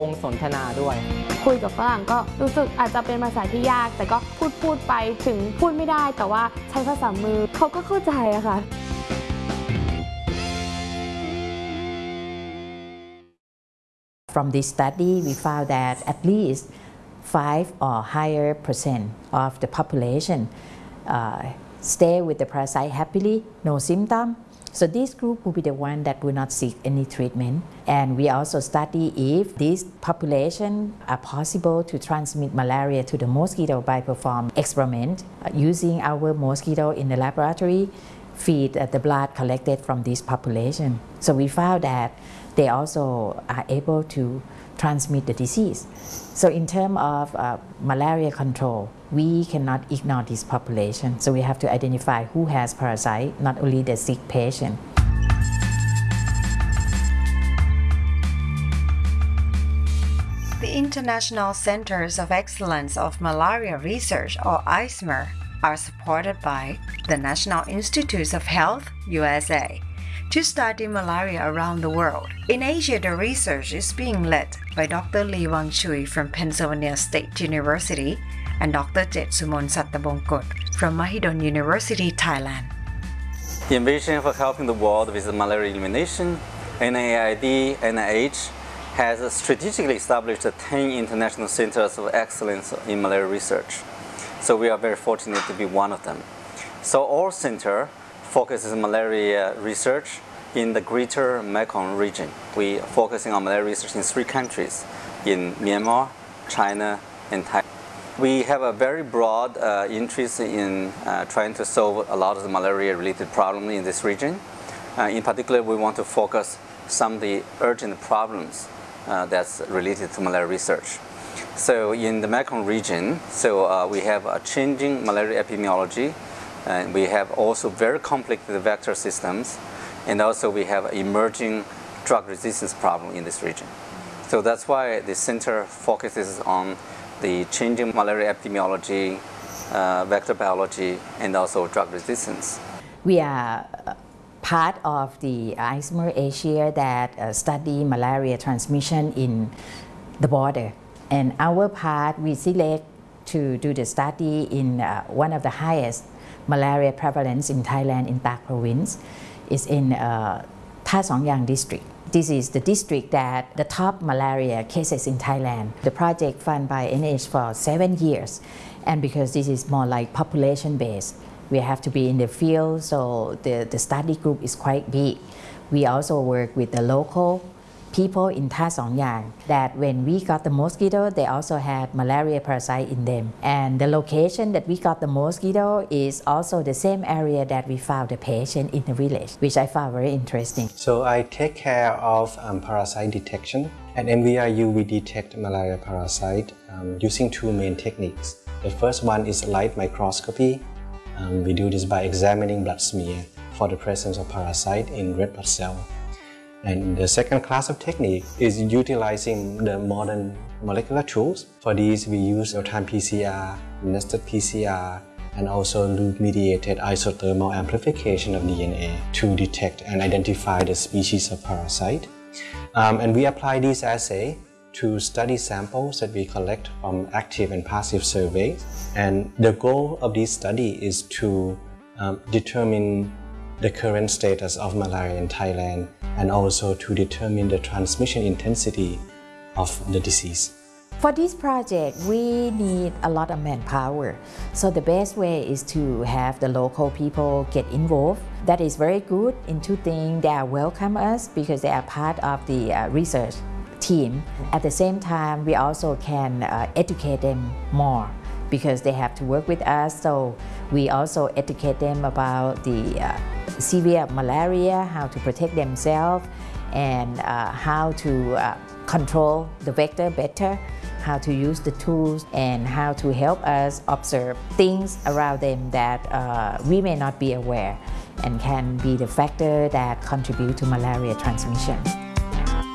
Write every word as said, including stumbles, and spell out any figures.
วงสนทนาด้วยคุยกับฝรั่งก็รู้สึกอาจจะเป็นภาษาที่ยากแต่ก็พูดพูดไปถึงพูดไม่ได้แต่ว่าใช้ภาษามือเขาก็เข้าใจอะค่ะ From this study, we found that at least five or higher percent of the population uh, stay with the parasite happily, no symptom. So this group will be the one that will not seek any treatment. And we also study if this population are possible to transmit malaria to the mosquito by perform experiment uh, using our mosquito in the laboratory, feed uh, the blood collected from this population. So we found that they also are able to transmit the disease. So in terms of uh, malaria control, we cannot ignore this population. So we have to identify who has parasite, not only the sick patient. The International Centers of Excellence of Malaria Research, or I C M R, are supported by the National Institutes of Health, U S A, to study malaria around the world. In Asia, the research is being led by Doctor Lee Wang Chui from Pennsylvania State University and Doctor Jetsumon Sattabongkot from Mahidol University, Thailand. In vision for helping the world with malaria elimination, N I I D, N I H has strategically established ten international centers of excellence in malaria research. So we are very fortunate to be one of them. So our center focuses on malaria research in the greater Mekong region. We are focusing on malaria research in three countries, in Myanmar, China, and Thailand. We have a very broad uh, interest in uh, trying to solve a lot of the malaria-related problems in this region. Uh, in particular, we want to focus some of the urgent problems uh, that's related to malaria research. So in the Mekong region, so uh, we have a changing malaria epidemiology, and we have also very complicated vector systems, and also we have emerging drug resistance problem in this region. So that's why the center focuses on the changing malaria epidemiology, uh, vector biology, and also drug resistance. We are part of the I C M R Asia that uh, study malaria transmission in the border. And our part, we select to do the study in uh, one of the highest malaria prevalence in Thailand, in Tak province, is in uh, Tha Song Yang district. This is the district that the top malaria cases in Thailand. The project funded by N I H for seven years. And because this is more like population based, we have to be in the field, so the, the study group is quite big. We also work with the local people in Tha Song Yang, that when we got the mosquito, they also had malaria parasite in them. And the location that we got the mosquito is also the same area that we found the patient in the village, which I found very interesting. So I take care of um, parasite detection. At M V I U, we detect malaria parasite um, using two main techniques. The first one is light microscopy. Um, we do this by examining blood smear for the presence of parasite in red blood cell. And the second class of technique is utilizing the modern molecular tools. For these, we use real-time P C R, nested P C R, and also loop-mediated isothermal amplification of D N A to detect and identify the species of parasite. Um, and we apply these assays to study samples that we collect from active and passive surveys. And the goal of this study is to um, determine the current status of malaria in Thailand and also to determine the transmission intensity of the disease. For this project, we need a lot of manpower. So the best way is to have the local people get involved. That is very good in two things. They welcome us because they are part of the uh, research team. At the same time, we also can uh, educate them more because they have to work with us. So we also educate them about the uh, severe malaria, how to protect themselves, and uh, how to uh, control the vector better, how to use the tools, and how to help us observe things around them that uh, we may not be aware and can be the factor that contribute to malaria transmission.